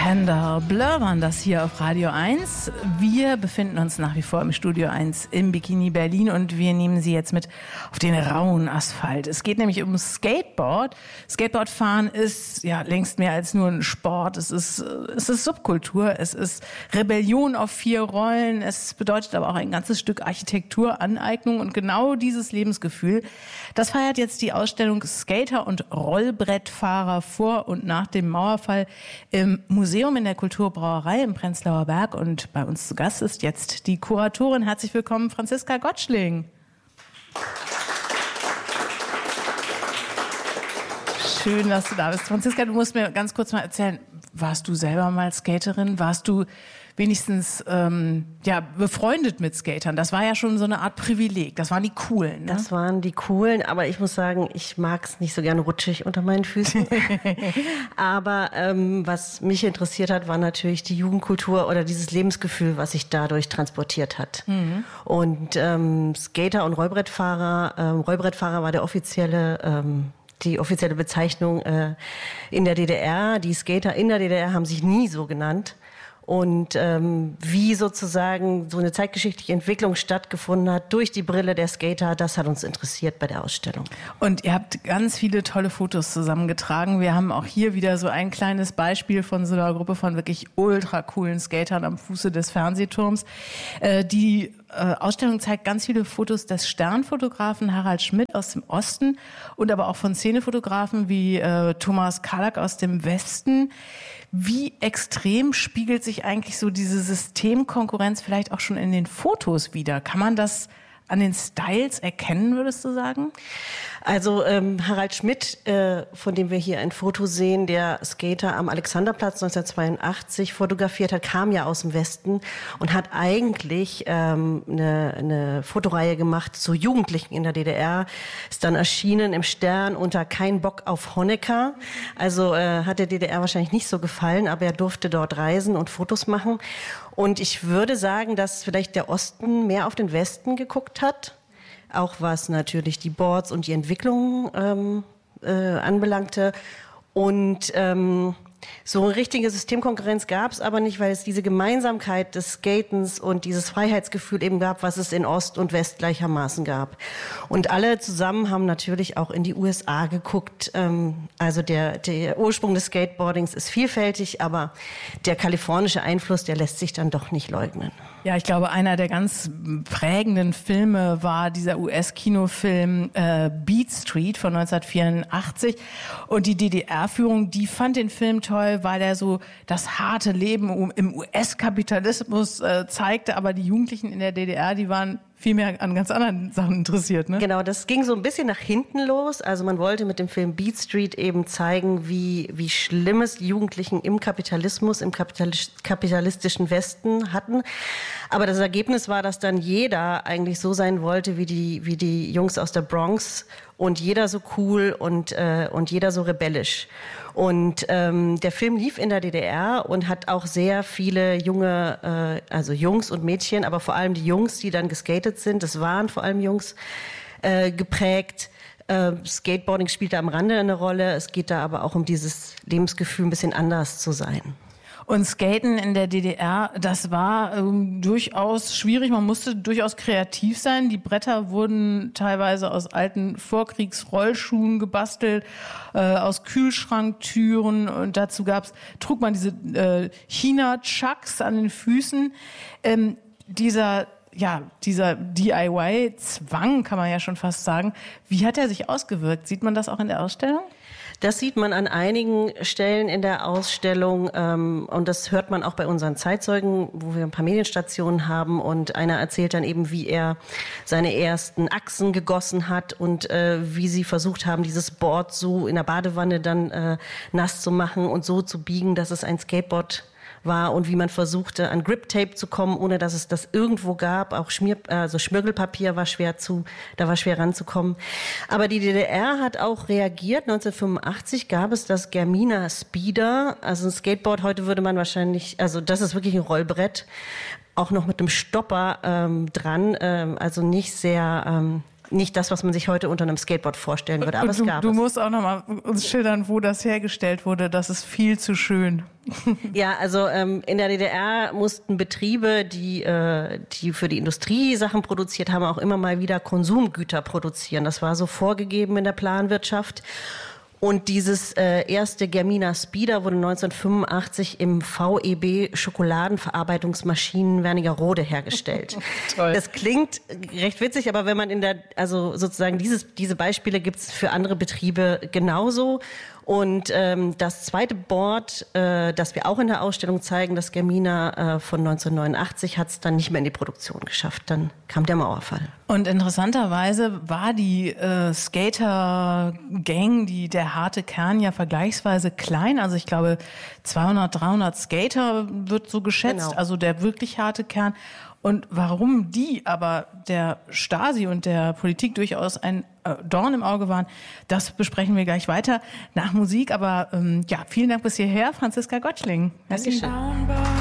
Panda Blur waren das hier auf Radio 1. Wir befinden uns nach wie vor im Studio 1 im Bikini Berlin und wir nehmen Sie jetzt mit auf den rauen Asphalt. Es geht nämlich um Skateboard. Skateboardfahren ist ja längst mehr als nur ein Sport. Es ist Subkultur, es ist Rebellion auf 4 Rollen. Es bedeutet aber auch ein ganzes Stück Architekturaneignung und genau dieses Lebensgefühl, das feiert jetzt die Ausstellung Skater und Rollbrettfahrer vor und nach dem Mauerfall im Museum in der Kulturbrauerei im Prenzlauer Berg. Und bei uns zu Gast ist jetzt die Kuratorin. Herzlich willkommen, Franziska Gottschling. Schön, dass du da bist. Franziska, du musst mir ganz kurz mal erzählen, warst du selber mal Skaterin? Warst du wenigstens befreundet mit Skatern? Das war ja schon so eine Art Privileg. Das waren die Coolen, ne? Das waren die Coolen, aber ich muss sagen, ich mag es nicht so gerne rutschig unter meinen Füßen. Aber was mich interessiert hat, war natürlich die Jugendkultur oder dieses Lebensgefühl, was sich dadurch transportiert hat. Mhm. Und Skater und Rollbrettfahrer, Rollbrettfahrer war die offizielle Bezeichnung in der DDR. Die Skater in der DDR haben sich nie so genannt. Und wie sozusagen so eine zeitgeschichtliche Entwicklung stattgefunden hat durch die Brille der Skater, das hat uns interessiert bei der Ausstellung. Und ihr habt ganz viele tolle Fotos zusammengetragen. Wir haben auch hier wieder so ein kleines Beispiel von so einer Gruppe von wirklich ultra coolen Skatern am Fuße des Fernsehturms. Die Ausstellung zeigt ganz viele Fotos des Sternfotografen Harald Schmidt aus dem Osten und aber auch von Szenefotografen wie Thomas Karlak aus dem Westen. Wie extrem spiegelt sich eigentlich so diese Systemkonkurrenz vielleicht auch schon in den Fotos wider? Kann man das an den Styles erkennen, würdest du sagen? Also Harald Schmidt, von dem wir hier ein Foto sehen, der Skater am Alexanderplatz 1982 fotografiert hat, kam ja aus dem Westen und hat eigentlich eine Fotoreihe gemacht zu Jugendlichen in der DDR. Ist dann erschienen im Stern unter Kein Bock auf Honecker. Also hat der DDR wahrscheinlich nicht so gefallen, aber er durfte dort reisen und Fotos machen. Und ich würde sagen, dass vielleicht der Osten mehr auf den Westen geguckt hat. Auch was natürlich die Boards und die Entwicklung anbelangte. Und so eine richtige Systemkonkurrenz gab es aber nicht, weil es diese Gemeinsamkeit des Skatens und dieses Freiheitsgefühl eben gab, was es in Ost und West gleichermaßen gab. Und alle zusammen haben natürlich auch in die USA geguckt. Also der Ursprung des Skateboardings ist vielfältig, aber der kalifornische Einfluss, der lässt sich dann doch nicht leugnen. Ja, ich glaube, einer der ganz prägenden Filme war dieser US-Kinofilm Beat Street von 1984. Und die DDR-Führung, die fand den Film toll, weil er so das harte Leben im US-Kapitalismus zeigte. Aber die Jugendlichen in der DDR, die waren viel mehr an ganz anderen Sachen interessiert, ne? Genau, das ging so ein bisschen nach hinten los. Also man wollte mit dem Film Beat Street eben zeigen, wie schlimm es die Jugendlichen im Kapitalismus, im kapitalistischen Westen hatten. Aber das Ergebnis war, dass dann jeder eigentlich so sein wollte wie die Jungs aus der Bronx und jeder so cool und jeder so rebellisch. Und der Film lief in der DDR und hat auch sehr viele junge, also Jungs und Mädchen, aber vor allem die Jungs, die dann geskatet sind, das waren vor allem Jungs, geprägt. Skateboarding spielt da am Rande eine Rolle. Es geht da aber auch um dieses Lebensgefühl, ein bisschen anders zu sein. Und Skaten in der DDR, das war durchaus schwierig. Man musste durchaus kreativ sein. Die Bretter wurden teilweise aus alten Vorkriegsrollschuhen gebastelt, aus Kühlschranktüren. Und dazu trug man diese China-Chucks an den Füßen. Dieser DIY-Zwang, kann man ja schon fast sagen. Wie hat er sich ausgewirkt? Sieht man das auch in der Ausstellung? Das sieht man an einigen Stellen in der Ausstellung und das hört man auch bei unseren Zeitzeugen, wo wir ein paar Medienstationen haben und einer erzählt dann eben, wie er seine ersten Achsen gegossen hat und wie sie versucht haben, dieses Board so in der Badewanne dann nass zu machen und so zu biegen, dass es ein Skateboard war und wie man versuchte, an Grip-Tape zu kommen, ohne dass es das irgendwo gab. Auch Schmirgelpapier war schwer ranzukommen. Aber die DDR hat auch reagiert. 1985 gab es das Germina Speeder, also ein Skateboard. Heute würde man wahrscheinlich, also das ist wirklich ein Rollbrett, auch noch mit einem Stopper dran, also nicht sehr nicht das, was man sich heute unter einem Skateboard vorstellen würde, aber es gab es. Du musst auch nochmal uns schildern, wo das hergestellt wurde. Das ist viel zu schön. Ja, also in der DDR mussten Betriebe, die für die Industrie Sachen produziert haben, auch immer mal wieder Konsumgüter produzieren. Das war so vorgegeben in der Planwirtschaft. Und dieses erste Germina Speeder wurde 1985 im VEB Schokoladenverarbeitungsmaschinen Wernigerode hergestellt. Toll. Das klingt recht witzig, aber wenn man also sozusagen diese Beispiele gibt's für andere Betriebe genauso. Und das zweite Board, das wir auch in der Ausstellung zeigen, das Germina von 1989, hat es dann nicht mehr in die Produktion geschafft. Dann kam der Mauerfall. Und interessanterweise war die Skater-Gang, der harte Kern ja vergleichsweise klein. Also ich glaube 200, 300 Skater wird so geschätzt, Genau. also der wirklich harte Kern. Und warum die aber der Stasi und der Politik durchaus ein Dorn im Auge waren, das besprechen wir gleich weiter nach Musik. Aber vielen Dank bis hierher, Franziska Gottschling. Dankeschön.